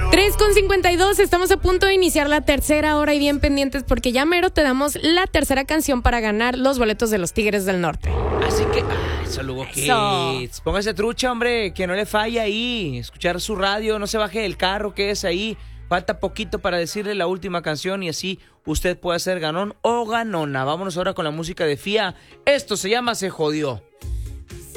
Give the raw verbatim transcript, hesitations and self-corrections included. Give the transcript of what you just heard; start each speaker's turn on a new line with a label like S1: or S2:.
S1: tres con cincuenta y dos, estamos a punto de iniciar la tercera hora y bien pendientes porque ya mero te damos la tercera canción para ganar los boletos de los Tigres del Norte.
S2: Así que, ah, eso Lugo Kids. Póngase trucha, hombre, que no le falle ahí. Escuchar su radio, no se baje del carro que es ahí. Falta poquito para decirle la última canción y así usted puede ser ganón o ganona. Vámonos ahora con la música de Fía. Esto se llama Se Jodió.